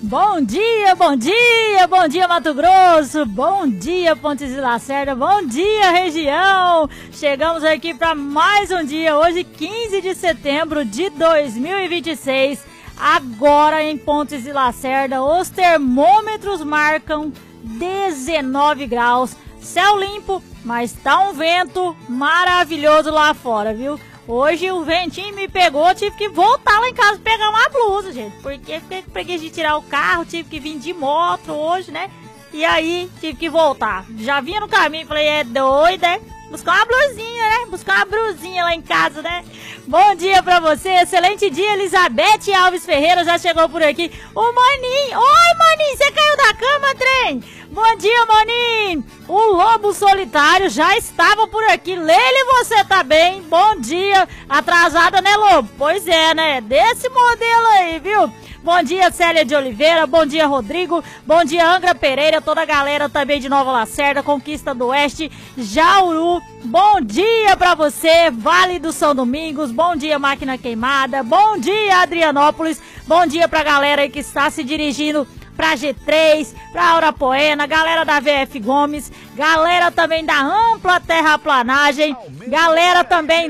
Bom dia Mato Grosso, bom dia Pontes e Lacerda, bom dia região. Chegamos aqui para mais um dia, hoje 15 de setembro de 2026. Agora em Pontes e Lacerda, os termômetros marcam 19 graus, céu limpo, mas tá um vento maravilhoso lá fora, viu? Hoje o ventinho me pegou, tive que voltar lá em casa pegar uma blusa, gente. Porque fiquei com preguiça de tirar o carro, tive que vir de moto hoje, né? E aí tive que voltar. Já vinha no caminho, falei, é doida, é? Buscar uma blusinha, né? Buscar uma blusinha lá em casa, né? Bom dia pra você, excelente dia. Elizabeth Alves Ferreira já chegou por aqui. O Maninho, oi Maninho, você caiu da cama, trem? Bom dia, Maninho. O Lobo Solitário já estava por aqui. Lele, você tá bem? Bom dia. Atrasada, né, Lobo? Pois é, né? Desse modelo aí, viu? Bom dia, Célia de Oliveira. Bom dia, Rodrigo. Bom dia, Angra Pereira. Toda a galera também de Nova Lacerda, Conquista do Oeste, Jauru. Bom dia pra você, Vale do São Domingos. Bom dia, Máquina Queimada. Bom dia, Adrianópolis. Bom dia pra galera aí que está se dirigindo pra G3, pra Aurapoena, galera da VF Gomes, galera também da Ampla Terraplanagem, galera também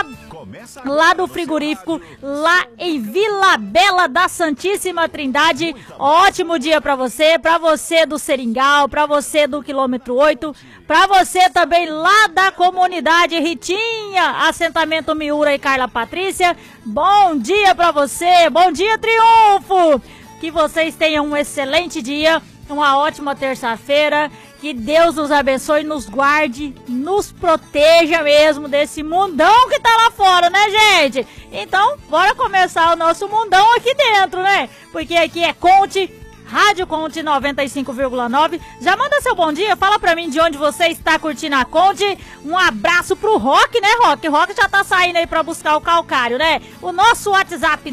lá do frigorífico, lá em Vila Bela da Santíssima Trindade. Ótimo dia pra você do Seringal, pra você do quilômetro 8, pra você também lá da comunidade Ritinha, assentamento Miura e Carla Patrícia. Bom dia pra você, bom dia Triunfo. Que vocês tenham um excelente dia, uma ótima terça-feira, que Deus nos abençoe, nos guarde, nos proteja mesmo desse mundão que tá lá fora, né, gente? Então, bora começar o nosso mundão aqui dentro, né? Porque aqui é Conte, Rádio Conte 95,9. Já manda seu bom dia, fala pra mim de onde você está curtindo a Conte. Um abraço pro Rock, né, Rock? Rock já tá saindo aí pra buscar o calcário, né? O nosso WhatsApp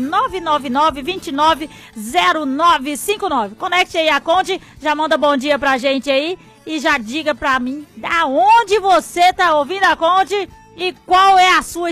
999-290959. Conecte aí a Conte, já manda bom dia pra gente aí e já diga pra mim da onde você tá ouvindo a Conte e qual é a sua